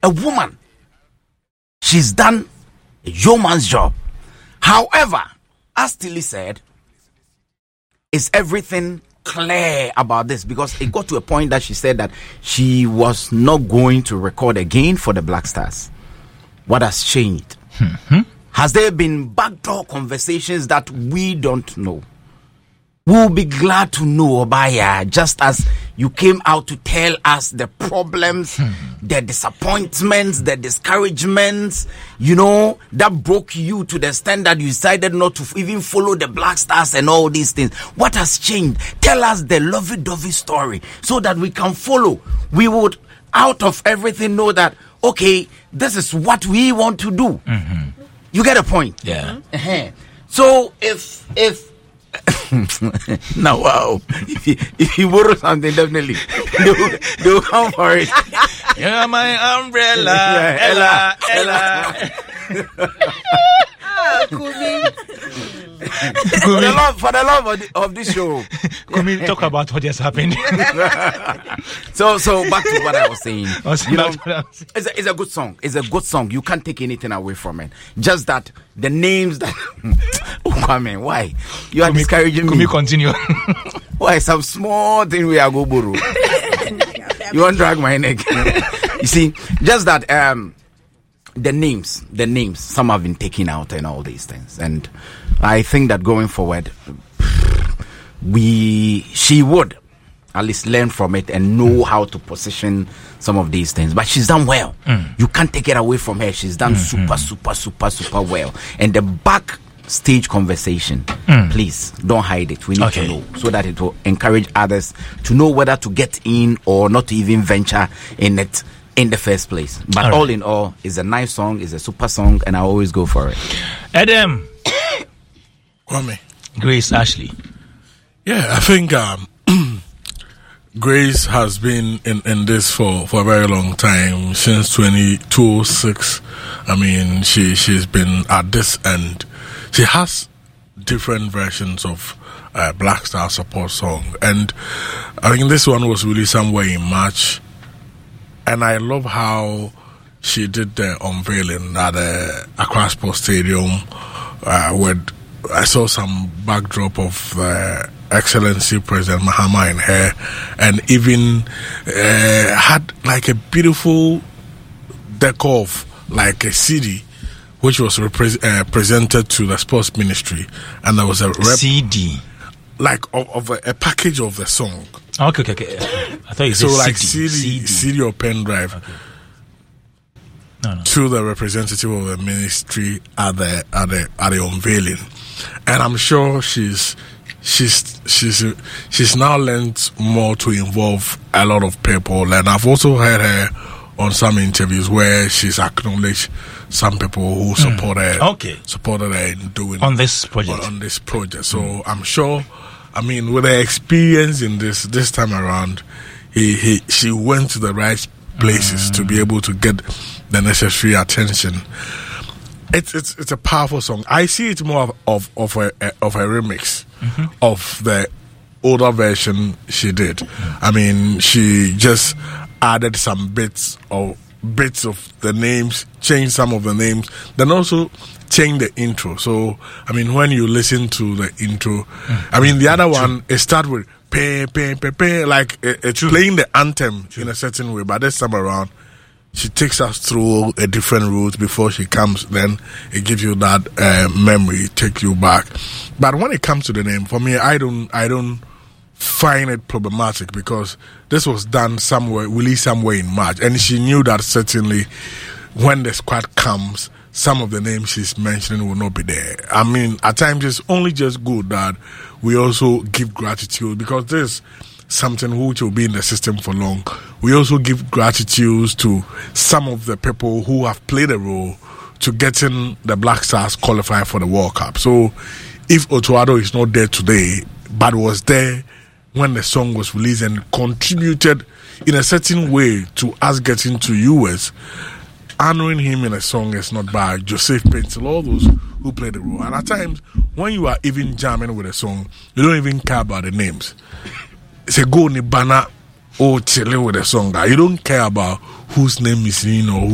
a woman. She's done a yeoman's job. However, as Tilly said, is everything clear about this? Because it got to a point that she said that she was not going to record again for the Black Stars. What has changed? Has there been backdoor conversations that we don't know? We'll be glad to know, Obaya, just as you came out to tell us the problems, the disappointments, the discouragements, that broke you to the extent that you decided not to even follow the Black Stars and all these things. What has changed? Tell us the lovey-dovey story so that we can follow. We would, out of everything, know that, okay, this is what we want to do. You get a point? Yeah. So if now, wow, if you borrow something, definitely they'll come for it. You're my umbrella, Ella. For the love of this show, Kumi, talk about what just happened. So back to what I was saying. It's a good song. It's a good song. You can't take anything away from it. Just that the names that Kwame, why you are discouraging me? Kumi, continue. Why some small thing we are go borrow? You won't drag my neck. You see, just that the names, some have been taken out and all these things. And I think that going forward, she would at least learn from it and know how to position some of these things. But she's done well. You can't take it away from her. She's done super well. And the backstage conversation, please don't hide it. We need to know so that it will encourage others to know whether to get in or not to even venture in it in the first place. But all in all, it's a nice song, it's a super song, and I always go for it. Adam. Kwame. Grace Ashley. Yeah, I think Grace has been in this for a very long time, since 2006. I mean, she's been at this end. She has different versions of Black Star support song, and I think this one was released somewhere in March. And I love how she did the unveiling at the Accra Sports Stadium, where I saw some backdrop of Excellency President Mahama in her, and even had like a beautiful decor of like a CD, which was presented to the sports ministry, and there was a CD. Like of a package of the song. Okay. I thought you said so like CD. CD or pen drive. Okay. No. To the representative of the ministry at the unveiling, and I'm sure she's now learned more to involve a lot of people. And I've also heard her on some interviews where she's acknowledged some people who supported her in doing on this project. So I'm sure, I mean, with her experience in this time around, she went to the right places to be able to get the necessary attention. It's a powerful song. I see it more of a remix of the older version she did. I mean, she just added some bits of the names, changed some of the names, then also changed the intro. So, I mean, when you listen to the intro, I mean, the other one, it starts with pay, like it's playing the anthem in a certain way, but this time around, she takes us through a different route before she comes. Then it gives you that memory, take you back. But when it comes to the name, for me, I don't find it problematic, because this was done released somewhere in March, and she knew that certainly when the squad comes, some of the names she's mentioning will not be there. I mean, at times it's only just good that we also give gratitude, because this something which will be in the system for long. We also give gratitude to some of the people who have played a role to getting the Black Stars qualified for the World Cup. So if Otuado is not there today, but was there when the song was released and contributed in a certain way to us getting to US, honoring him in a song is not bad. Joseph Pencil, all those who played the role. And at times, when you are even jamming with a song, you don't even care about the names. It's a go ni bana or chile with a song. You don't care about whose name is in or